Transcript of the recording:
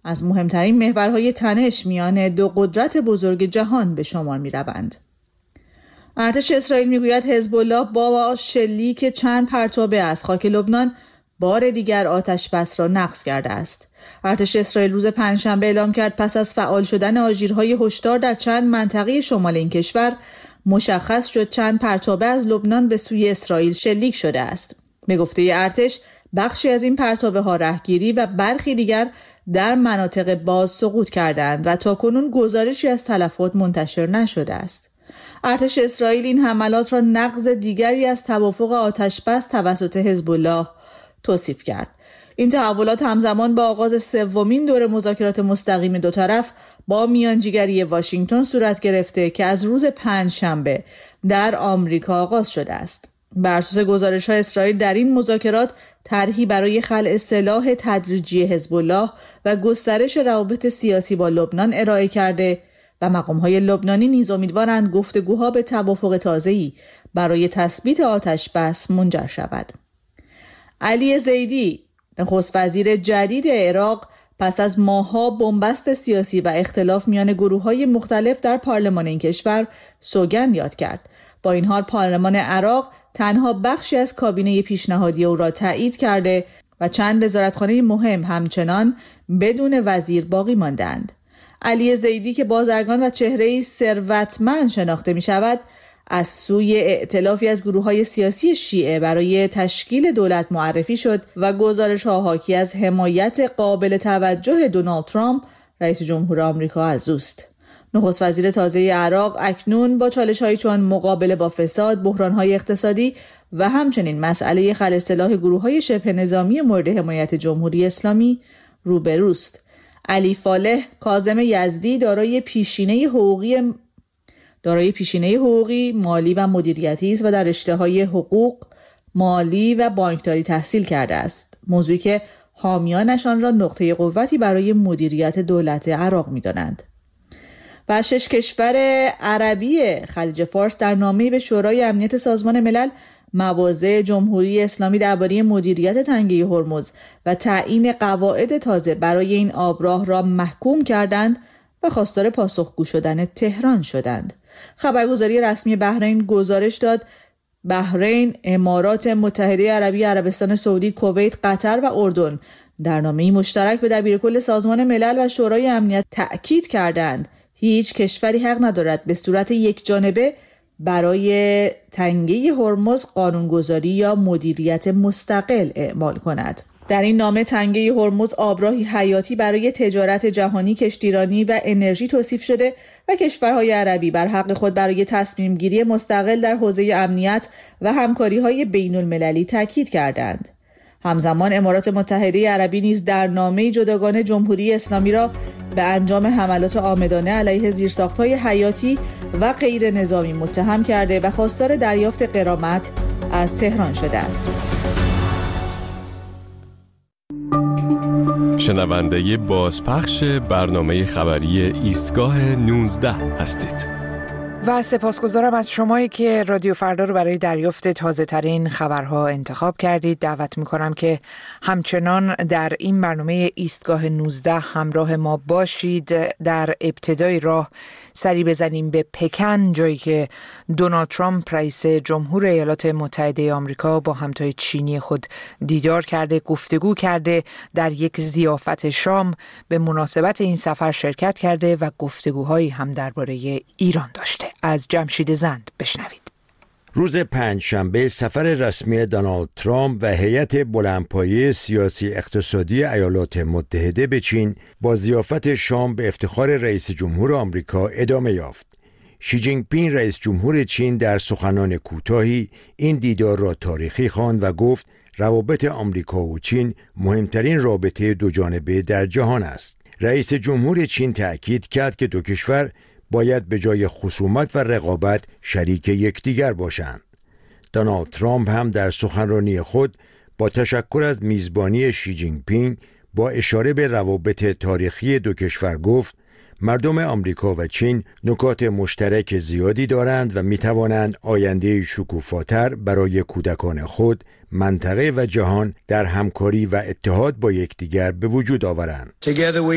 از مهمترین محورهای تنش میان دو قدرت بزرگ جهان به شمار می‌روند. ارتش اسرائیل میگوید حزب الله با شلیک چند پرتابه از خاک لبنان بار دیگر آتش بس را نقض کرده است. ارتش اسرائیل روز پنجشنبه اعلام کرد پس از فعال شدن آژیرهای هشدار در چند منطقه شمال این کشور مشخص شد چند پرتابه از لبنان به سوی اسرائیل شلیک شده است. به گفته ارتش بخشی از این پرتابه ها رهگیری و برخی دیگر در مناطق باز سقوط کردند و تاکنون گزارشی از تلفات منتشر نشده است. ارتش اسرائیل این حملات را نقض دیگری از توافق آتش بس توسط حزب الله توصیف کرد. این تحولات همزمان با آغاز سومین دور مذاکرات مستقیم دو طرف با میانجیگری واشنگتن صورت گرفته که از روز پنجشنبه در آمریکا آغاز شده است. بر اساس گزارش‌های اسرائیل در این مذاکرات طرحی برای خلع سلاح تدریجی حزب الله و گسترش روابط سیاسی با لبنان ارائه کرده و مقام‌های لبنانی نیز امیدوارند گفتگوها به توافق تازه‌ای برای تثبیت آتش بس منجر شود. علی زیدی نخست وزیر جدید عراق پس از ماه‌ها بنبست سیاسی و اختلاف میان گروه‌های مختلف در پارلمان این کشور سوگند یاد کرد. با این حال پارلمان عراق تنها بخشی از کابینه پیشنهادی او را تایید کرده و چند وزارتخانه مهم همچنان بدون وزیر باقی ماندند. علی زیدی که بازرگان و چهره‌ای ثروتمند شناخته می شود از سوی ائتلافی از گروه‌های سیاسی شیعه برای تشکیل دولت معرفی شد و گزارش‌ها حاکی از حمایت قابل توجه دونالد ترامپ رئیس جمهور آمریکا از اوست. نخست وزیر تازه عراق اکنون با چالش‌هایی چون مقابله با فساد، بحران‌های اقتصادی و همچنین مسئله خلع سلاح گروه‌های شبه نظامی مورد حمایت جمهوری اسلامی روبروست. علی فالح کاظم یزدی دارای پیشینه حقوقی، مالی و مدیریتی است و در رشته‌های حقوق، مالی و بانکداری تحصیل کرده است. موضوعی که حامیانشان را نقطه قوتی برای مدیریت دولت عراق می‌دانند. و 6 کشور عربی خلیج فارس در نامه‌ای به شورای امنیت سازمان ملل مواضع جمهوری اسلامی درباره مدیریت تنگه هرمز و تعیین قواعد تازه برای این آبراه را محکوم کردند و خواستار پاسخگو شدن تهران شدند. خبرگزاری رسمی بحرین گزارش داد بحرین، امارات متحده عربی، عربستان سعودی، کویت، قطر و اردن در نامه‌ای مشترک به دبیرکل سازمان ملل و شورای امنیت تأکید کردند هیچ کشوری حق ندارد به صورت یکجانبه برای تنگه هرمز قانونگذاری یا مدیریت مستقل اعمال کند. در این نامه تنگه هرمز آبراهی حیاتی برای تجارت جهانی، کشتیرانی و انرژی توصیف شده و کشورهای عربی بر حق خود برای تصمیم گیری مستقل در حوزه امنیت و همکاری‌های بین‌المللی تاکید کردند. همزمان امارات متحده عربی نیز در نامه جداگانه جمهوری اسلامی را به انجام حملات عامدانه علیه زیرساخت‌های حیاتی و غیر نظامی متهم کرده و خواستار دریافت غرامت از تهران شده است. شنونده بازپخش برنامه خبری ایستگاه 19 هستید. و سپاسگزارم از شمایی که رادیو فردا رو برای دریافت تازه ترین خبرها انتخاب کردید. دعوت میکنم که همچنان در این برنامه ایستگاه 19 همراه ما باشید. در ابتدای راه سری بزنیم به پکن، جایی که دونالد ترامپ رئیس جمهور ایالات متحده آمریکا با همتای چینی خود دیدار کرده، گفتگو کرده، در یک ضیافت شام به مناسبت این سفر شرکت کرده و گفتگوهایی هم درباره ایران داشته. از جمشید زند بشنوید. روز پنجشنبه سفر رسمی دونالد ترامپ و هیئت بلندپایه سیاسی اقتصادی ایالات متحده به چین با ضیافت شام به افتخار رئیس جمهور آمریکا ادامه یافت. شی جین پینگ رئیس جمهور چین در سخنان کوتاهی این دیدار را تاریخی خواند و گفت روابط آمریکا و چین مهمترین رابطه دوجانبه در جهان است. رئیس جمهور چین تأکید کرد که دو کشور باید به جای خصومت و رقابت شریک یکدیگر باشند. دونالد ترامپ هم در سخنرانی خود با تشکر از میزبانی شی جین پینگ با اشاره به روابط تاریخی دو کشور گفت مردم آمریکا و چین نکات مشترک زیادی دارند و می توانند آینده شکوفاتر برای کودکان خود، منطقه و جهان در همکاری و اتحاد با یکدیگر به وجود آورند.